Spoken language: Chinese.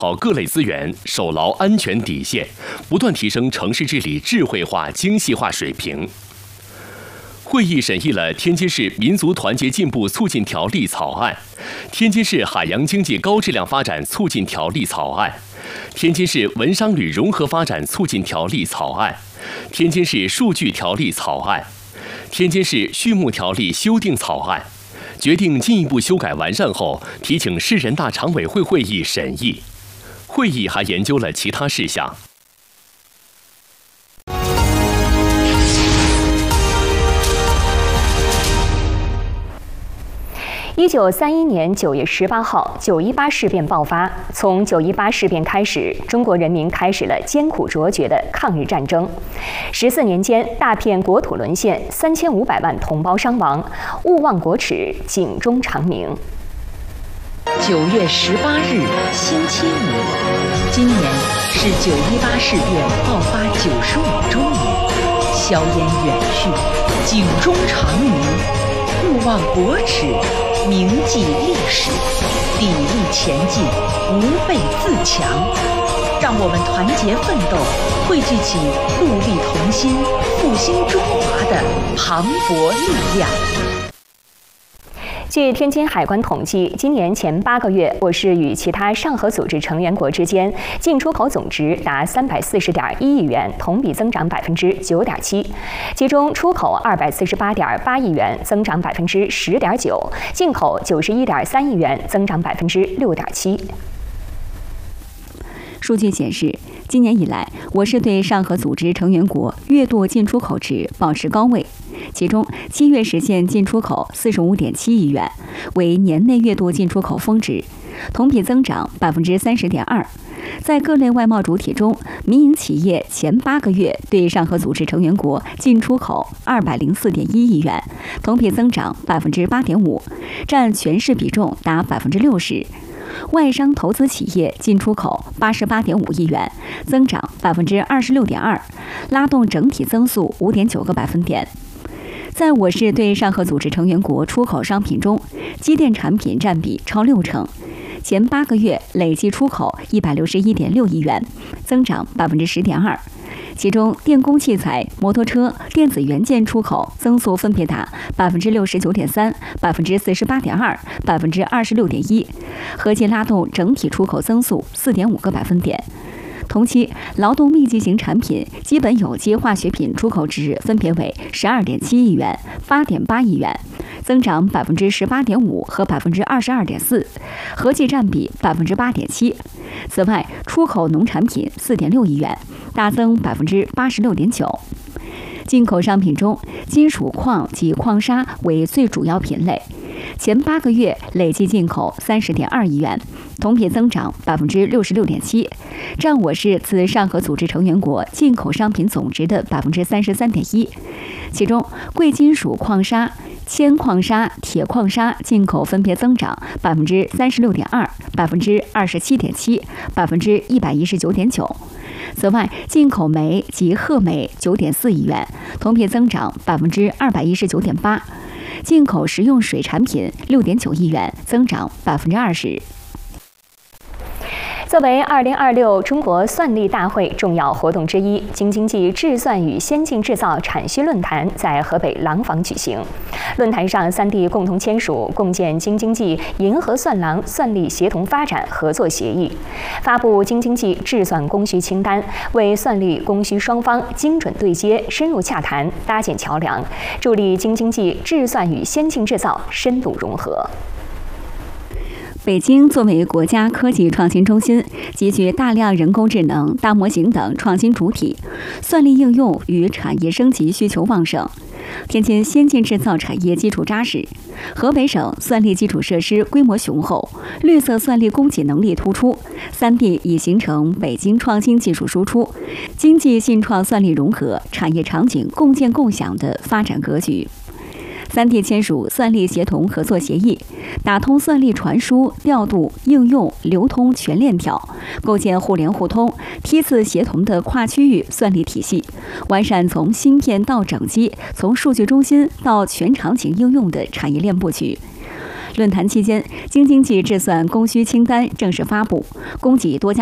好各类资源，守牢安全底线，不断提升城市治理智慧化、精细化水平。会议审议了《天津市民族团结进步促进条例》草案、《天津市海洋经济高质量发展促进条例》草案、《天津市文商旅融合发展促进条例》草案、《天津市数据条例》草案、《天津市畜牧条例》修订草案，决定进一步修改完善后，提请市人大常委会会议审议。会议还研究了其他事项。 1931年9月18号，9·18事变爆发。从9·18事变开始，中国人民开始了艰苦卓绝的抗日战争。14年间，大片国土沦陷，3500万同胞伤亡，勿忘国耻，警钟长鸣。 9月18日，星期五，今年是9·18事变爆发95周年，硝烟远去，警钟长鸣，勿忘国耻，铭记历史，砥砺前进，吾辈自强。让我们团结奋斗，汇聚起戮力同心、复兴中华的磅礴力量。 据天津海关统计，今年前8个月，我市与其他上合组织成员国之间进出口总值达340.1亿元，同比增长9.7%，其中出口248.8亿元，增长10.9%，进口91.3亿元，增长6.7%。 数据显示，今年以来，我市对上合组织成员国月度进出口值保持高位，其中7月实现进出口45.7亿元，为年内月度进出口峰值，同比增长30.2%。在各类外贸主体中，民营企业前8个月对上合组织成员国进出口204.1亿元，同比增长8.5%，占全市比重达60%。外商投资企业进出口88.5亿元，增长26.2%，拉动整体增速5.9个百分点。在我市对上合组织成员国出口商品中，机电产品占比超60%，前8个月累计出口161.6亿元，增长10.2%。其中，电工器材、摩托车、电子元件出口增速分别达69.3%、48.2%、26.1%，合计拉动整体出口增速4.5个百分点。同期，劳动密集型产品基本有机化学品出口值分别为12.7亿元、8.8亿元，增长18.5%和22.4%，合计占比8.7%。此外，出口农产品4.6亿元，大增86.9%。进口商品中，金属矿及矿砂为最主要品类，前8个月累计进口30.2亿元，同比增长66.7%，占我市自上合组织成员国进口商品总值的33.1%。其中，贵金属矿砂、铅矿砂、铁矿砂进口分别增长36.2%、27.7%、119.9%。此外，进口煤及褐煤9.4亿元，同比增长219.8%；进口食用水产品6.9亿元，增长20%。 作为2026中国算力大会重要活动之一，京津冀智算与先进制造产需论坛在河北廊坊举行。论坛上，3地共同签署共建京津冀银河算廊算力协同发展合作协议，发布京津冀智算供需清单，为算力供需双方精准对接、深入洽谈搭建桥梁，助力京津冀智算与先进制造深度融合。 北京作为国家科技创新中心，集聚大量人工智能、大模型等创新主体，算力应用与产业升级需求旺盛。天津先进制造产业基础扎实，河北省算力基础设施规模雄厚，绿色算力供给能力突出，3地已形成北京创新技术输出、经济信创算力融合、产业场景共建共享的发展格局。3地签署算力协同合作协议，打通算力传输、调度、应用、流通全链条，构建互联互通、梯次协同的跨区域算力体系，完善从芯片到整机、从数据中心到全场景应用的产业链布局。 论坛期间，京津冀制算供需清单正式发布，供给多家